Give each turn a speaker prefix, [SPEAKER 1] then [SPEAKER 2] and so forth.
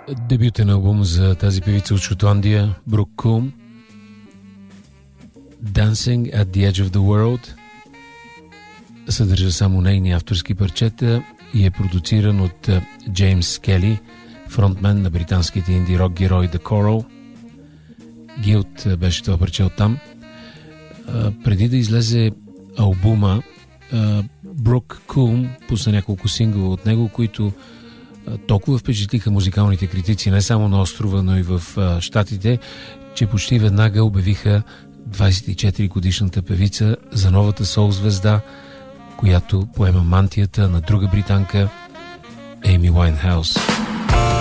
[SPEAKER 1] Дебютен албум за тази певица от Шотландия, Брук Кулм, Dancing at the Edge of the World, съдържа само нейни авторски парчета и е продуциран от Джеймс Кели, фронтмен на британските инди-рок герой The Coral. Гилт беше това парче оттам. Преди да излезе албума, Брук Кулм пусна няколко сингъла от него, които толкова впечатлиха музикалните критици не само на острова, но и в щатите, че почти веднага обявиха 24-годишната певица за новата сол-звезда, която поема мантията на друга британка, Ейми Уайнхаус.